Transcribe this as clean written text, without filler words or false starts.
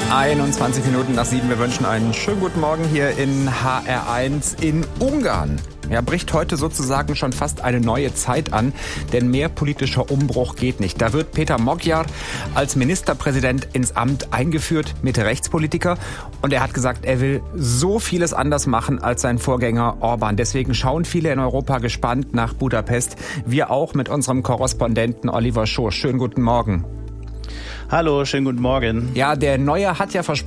21 Minuten nach 7. Wir wünschen einen schönen guten Morgen hier in HR1 in Ungarn. Ja, bricht heute sozusagen schon fast eine neue Zeit an, denn mehr politischer Umbruch geht nicht. Da wird Péter Magyar als Ministerpräsident ins Amt eingeführt, Mitte-Rechtspolitiker. Und er hat gesagt, er will so vieles anders machen als sein Vorgänger Orbán. Deswegen schauen viele in Europa gespannt nach Budapest. Wir auch mit unserem Korrespondenten Oliver Schoß. Schönen guten Morgen. Hallo, schönen guten Morgen. Ja, der Neue hat ja versprochen,